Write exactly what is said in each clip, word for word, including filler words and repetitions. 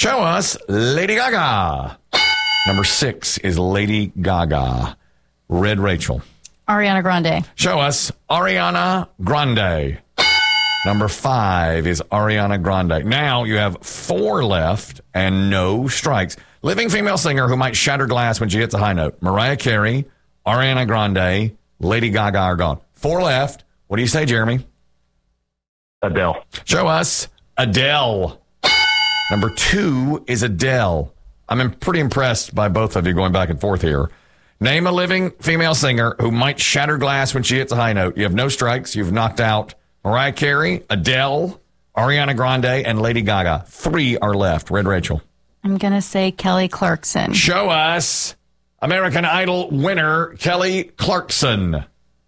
Show us Lady Gaga. Number six is Lady Gaga. Red Rachel. Ariana Grande. Show us Ariana Grande. Number five is Ariana Grande. Now you have four left and no strikes. Living female singer who might shatter glass when she hits a high note. Mariah Carey, Ariana Grande, Lady Gaga are gone. Four left. What do you say, Jeremy? Adele. Show us Adele. Number two is Adele. I'm pretty impressed by both of you going back and forth here. Name a living female singer who might shatter glass when she hits a high note. You have no strikes. You've knocked out Mariah Carey, Adele, Ariana Grande, and Lady Gaga. Three are left. Red Rachel. I'm going to say Kelly Clarkson. Show us American Idol winner Kelly Clarkson.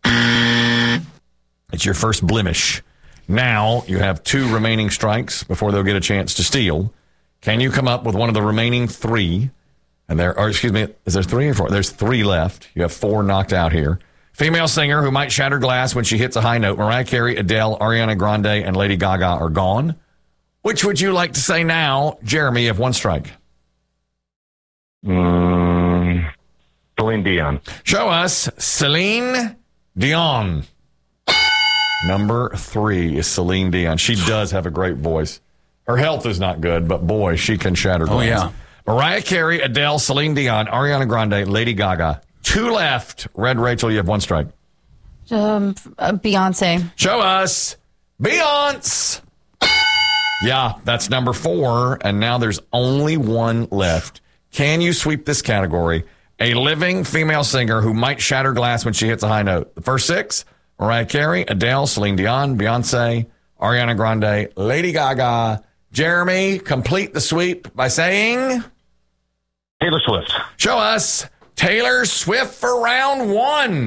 It's your first blemish. Now you have two remaining strikes before they'll get a chance to steal. Can you come up with one of the remaining three? And there, or excuse me, is there three or four? There's three left. You have four knocked out here. Female singer who might shatter glass when she hits a high note. Mariah Carey, Adele, Ariana Grande, and Lady Gaga are gone. Which would you like to say now, Jeremy, if one strike? Mm, Celine Dion. Show us Celine Dion. Number three is Celine Dion. She does have a great voice. Her health is not good, but boy, she can shatter glass. Oh, yeah. Mariah Carey, Adele, Celine Dion, Ariana Grande, Lady Gaga. Two left. Red Rachel, you have one strike. Um, uh, Beyonce. Show us Beyonce. Yeah, that's number four, and now there's only one left. Can you sweep this category? A living female singer who might shatter glass when she hits a high note. The first six, Mariah Carey, Adele, Celine Dion, Beyonce, Ariana Grande, Lady Gaga. Jeremy, complete the sweep by saying... Taylor Swift. Show us Taylor Swift for round one.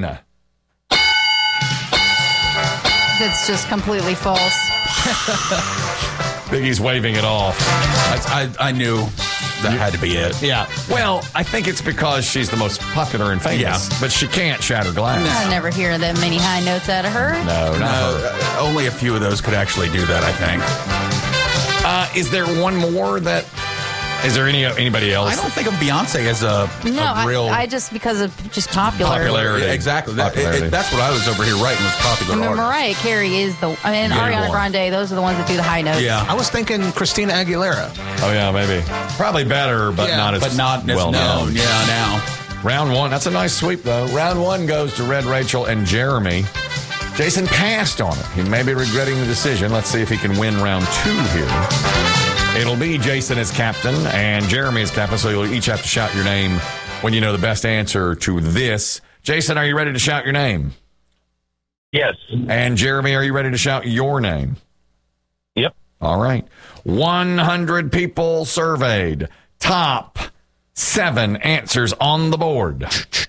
That's just completely false. Biggie's waving it off. I, I, I knew that had to be it. Yeah. Well, I think it's because she's the most popular and famous. Yeah. But she can't shatter glass. I never hear that many high notes out of her. No, not No, her. uh, only a few of those could actually do that, I think. Uh, is there one more that... Is there any anybody else? I don't think of Beyonce as a, No, a real... I, I just, because of just popular. Popularity. Yeah, exactly. That, it, Popularity. it, that's what I was over here writing was popular I mean, artist. Mariah Carey is the, I mean, Yeah, Ariana more. Grande, those are the ones that do the high notes. Yeah. I was thinking Christina Aguilera. Oh, yeah, maybe. Probably better, but Yeah, not as But not as well known. known. Yeah, now. Round one. That's a nice sweep, though. Round one goes to Red Rachel and Jeremy. Jason passed on it. He may be regretting the decision. Let's see if he can win round two here. It'll be Jason as captain and Jeremy as captain, so you'll each have to shout your name when you know the best answer to this. Jason, are you ready to shout your name? Yes. And Jeremy, are you ready to shout your name? Yep. All right. one hundred people surveyed. Top seven answers on the board.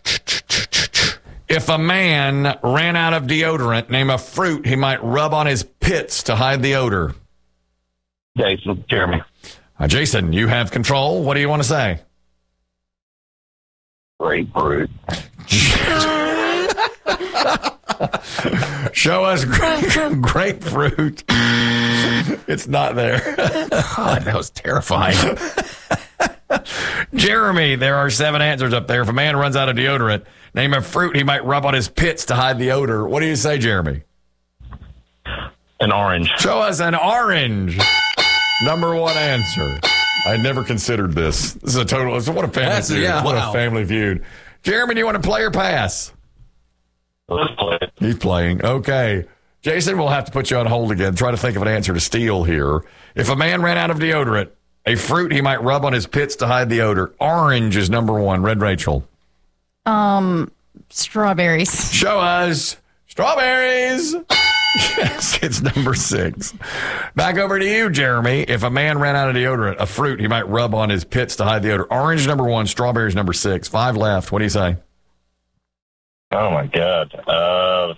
If a man ran out of deodorant, name a fruit he might rub on his pits to hide the odor. Jason. Jeremy. Uh, Jason, you have control. What do you want to say? Grapefruit. Show us grape- grapefruit. It's not there. God, that was terrifying. Jeremy, there are seven answers up there. If a man runs out of deodorant, name a fruit he might rub on his pits to hide the odor. What do you say, Jeremy? An orange. Show us an orange. Number one answer. I had never considered this. This is a total. What a family That's- feud. yeah, what wow. a family feud. Jeremy, do you want to play or pass? Let's play it. He's playing. Okay. Jason, we'll have to put you on hold again. Try to think of an answer to steal here. If a man ran out of deodorant, a fruit he might rub on his pits to hide the odor. Orange is number one. Red Rachel. Um, strawberries. Show us strawberries. Yes, it's number six. Back over to you, Jeremy. If a man ran out of deodorant, a fruit he might rub on his pits to hide the odor. Orange number one, strawberries number six. Five left. What do you say? Oh, my God. Uh,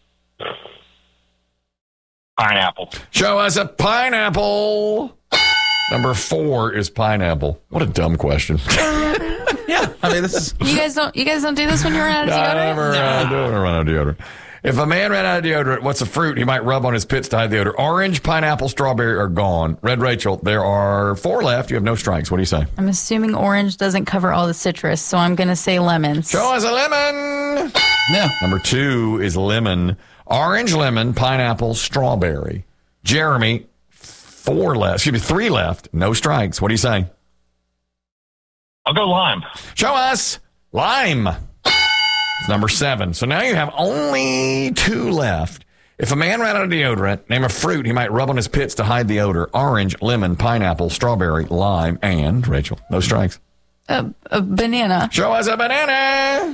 pineapple. Show us a pineapple. Number four is pineapple. What a dumb question. Yeah, I mean, this is... You guys don't, you guys don't do this when you run out of I deodorant? never, uh, don't run out of deodorant. If a man ran out of deodorant, what's a fruit he might rub on his pits to hide the odor? Orange, pineapple, strawberry are gone. Red Rachel, there are four left. You have no strikes. What do you say? I'm assuming orange doesn't cover all the citrus, so I'm going to say lemons. Show us a lemon. Yeah. Number two is lemon. Orange, lemon, pineapple, strawberry. Jeremy, four left. Excuse me, three left. No strikes. What do you say? I'll go lime. Show us lime. It's number seven. So now you have only two left. If a man ran out of deodorant, name a fruit he might rub on his pits to hide the odor. Orange, lemon, pineapple, strawberry, lime, and, Rachel, no strikes. A, a banana. Show us a banana.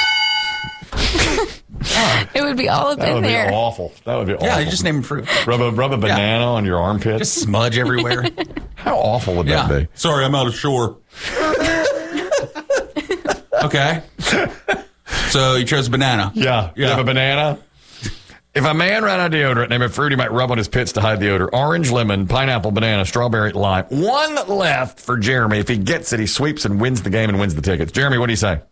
It would be all up That in would be there. awful. That would be awful. Yeah, you just name fruit. Rub a, rub a banana on your armpit. Just smudge everywhere. How awful would that Yeah. be? Sorry, I'm out of shore. Okay. So you chose banana. Yeah. You Yeah. have a banana? If a man ran out of deodorant, name a fruit he might rub on his pits to hide the odor. Orange, lemon, pineapple, banana, strawberry, lime. One left for Jeremy. If he gets it, he sweeps and wins the game and wins the tickets. Jeremy, what do you say?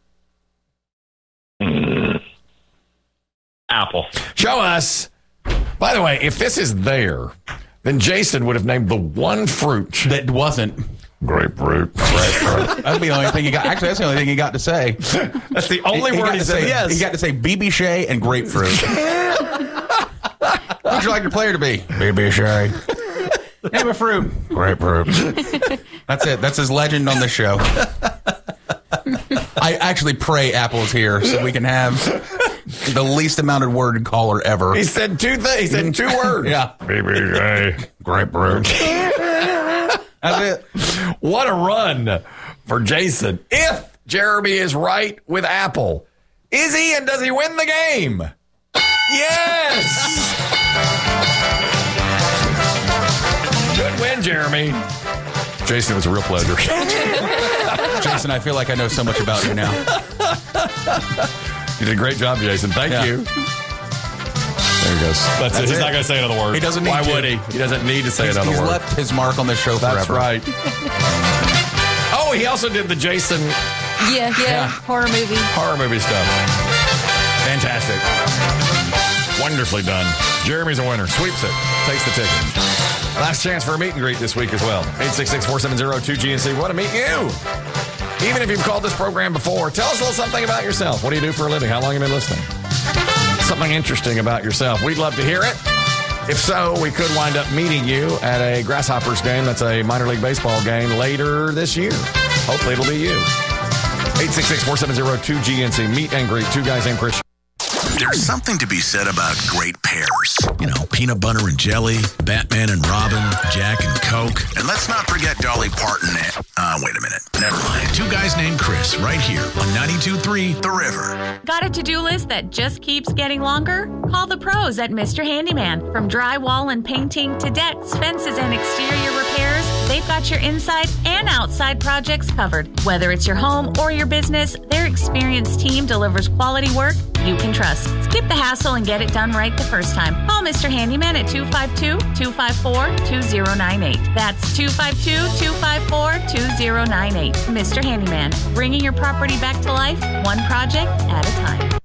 Mm. Apple. Show us. By the way, if this is there, then Jason would have named the one fruit. That wasn't. Grapefruit. Grapefruit. That's the only thing he got. Actually, that's the only thing he got to say. That's the only he, he word got he to said. say. Yes. He got to say B B Shea and grapefruit. What would you like your player to be? B B Shea. Name a fruit. Grapefruit. That's it. That's his legend on the show. I actually pray Apple is here so we can have the least amount of word caller ever. He said two things. He said two words. Yeah. B B J. Grapefruit. That's it. What a run for Jason. If Jeremy is right with Apple, is he and does he win the game? Yes! Good win, Jeremy. Jason, it was a real pleasure. Jason, I feel like I know so much about you now. You did a great job, Jason. Thank Yeah. you. There he goes. That's, That's it. He's it. not going to say another word. He doesn't need Why to. would he? He doesn't need to say He's, another he's word. left his mark on this show That's forever. right. Oh, he also did the Jason Yeah, yeah, Yeah. horror movie. horror movie stuff. Fantastic. Wonderfully done. Jeremy's a winner. Sweeps it. Takes the ticket. Last chance for a meet and greet this week as well. eight six six, four seven zero, two G N C. We want to meet you. Even if you've called this program before, tell us a little something about yourself. What do you do for a living? How long have you been listening? Something interesting about yourself. We'd love to hear it. If so, we could wind up meeting you at a Grasshoppers game. That's a minor league baseball game later this year. Hopefully it'll be you. eight six six, four seven zero, two G N C. Meet and greet. Two guys named Chris. There's something to be said about great pairs. You know, peanut butter and jelly, Batman and Robin, Jack and Coke. And let's not forget Dolly Parton and... Uh, wait a minute. Never mind. Two guys named Chris right here on ninety-two point three The River. Got a to-do list that just keeps getting longer? Call the pros at Mister Handyman. From drywall and painting to decks, fences, and exterior repairs, they've got your inside and outside projects covered. Whether it's your home or your business, their experienced team delivers quality work you can trust. Skip the hassle and get it done right the first time. Call Mister Handyman at two five two, two five four, two zero nine eight. That's two five two, two five four, two zero nine eight. Mister Handyman, bringing your property back to life, one project at a time.